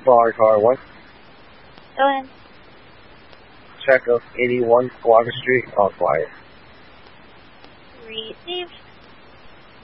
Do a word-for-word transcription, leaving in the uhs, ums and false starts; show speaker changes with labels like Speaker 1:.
Speaker 1: Florida car one.
Speaker 2: Go ahead.
Speaker 1: Check of eighty-one Quagga Street, all quiet.
Speaker 2: Received.